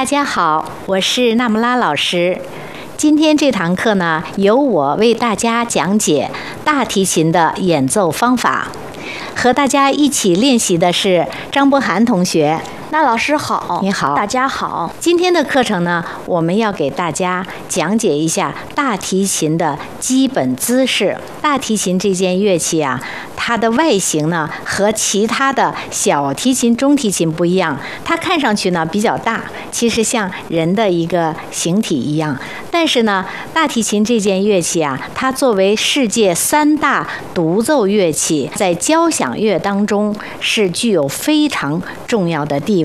大家好，我是纳木拉老师。今天这堂课呢，由我为大家讲解大提琴的演奏方法。和大家一起练习的是张博涵同学。 那老师好， 你好， 大家好。 今天的课程呢，我们要给大家讲解一下大提琴的基本姿势。大提琴这件乐器啊，它的外形呢和其他的小提琴、中提琴不一样，它看上去呢比较大，其实像人的一个形体一样。但是呢，大提琴这件乐器啊，它作为世界3大独奏乐器，在交响乐当中是具有非常重要的地位。